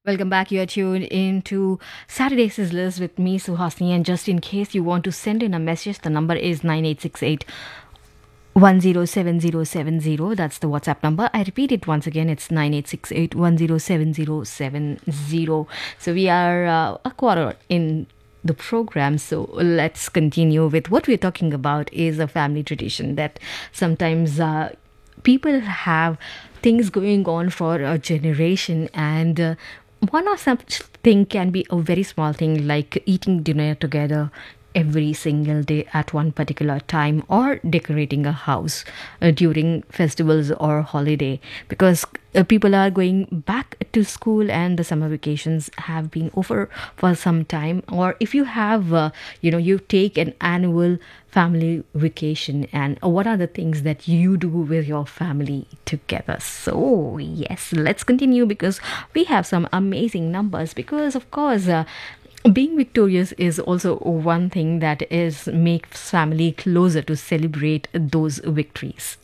Welcome back. You are tuned into Saturday Sizzlers with me, Suhasini. And just in case you want to send in a message, the number is 9868 107070. That's the WhatsApp number. I repeat it once again. It's 9868 107070. So we are a quarter in the program. So let's continue with what we're talking about is a family tradition that sometimes people have things going on for a generation, and one or such thing can be a very small thing like eating dinner together every single day at one particular time, or decorating a house during festivals or holiday, because people are going back to school and the summer vacations have been over for some time. Or if you have you take an annual family vacation, and what are the things that you do with your family together. So yes, let's continue because we have some amazing numbers, because of course being victorious is also one thing that is makes family closer to celebrate those victories.